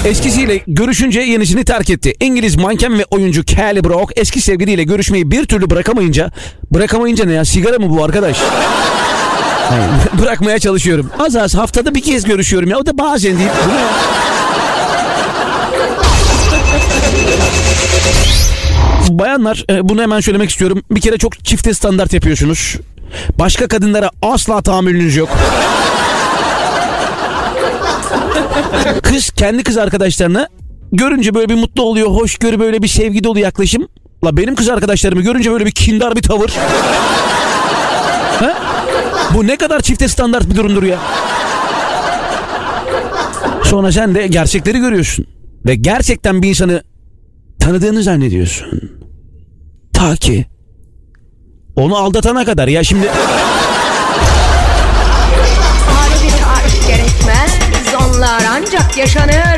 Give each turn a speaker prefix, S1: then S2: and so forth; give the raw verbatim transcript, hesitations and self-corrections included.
S1: Eskisiyle görüşünce yenisini terk etti. İngiliz manken ve oyuncu Kelly Brook eski sevgiliyle görüşmeyi bir türlü bırakamayınca... Bırakamayınca ne ya? Sigara mı bu arkadaş? Hayır, bırakmaya çalışıyorum. Az az haftada bir kez görüşüyorum ya. O da bazen değil. Bu ne ya? Bayanlar, bunu hemen söylemek istiyorum. Bir kere çok çifte standart yapıyorsunuz. Başka kadınlara asla tahammülünüz yok. Kız kendi kız arkadaşlarına görünce böyle bir mutlu oluyor. Hoşgörü, böyle bir sevgi dolu yaklaşım. La benim kız arkadaşlarımı görünce böyle bir kindar bir tavır. Ha? Bu ne kadar çifte standart bir durumdur ya. Sonra sen de gerçekleri görüyorsun. Ve gerçekten bir insanı tanıdığını zannediyorsun. Ta ki onu aldatana kadar ya şimdi...
S2: Harbi bir aşk gerekmez, onlar ancak yaşanır.